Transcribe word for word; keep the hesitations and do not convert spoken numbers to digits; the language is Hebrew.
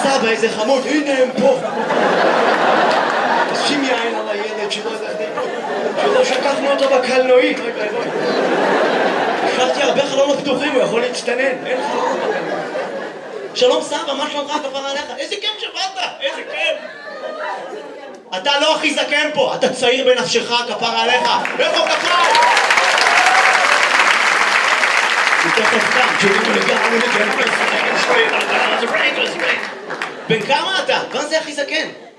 סבא, איזה חמוד, הנה הם פה. שים יין על הילד שלא שלא שכחנו אותו בקלנועית. השארתי הרבה חלונות פתוחים, הוא יכול להצטנן. אין חלונות בקלנועית. שלום סבא, מה שלומך כפרה עליך? איזה כיף שבאת, איזה כיף. אתה לא הכי זקן פה, אתה צעיר בנפשך, כפרה עליך. איפה כפרה? בן כמה אתה? מה זה הכי זקן?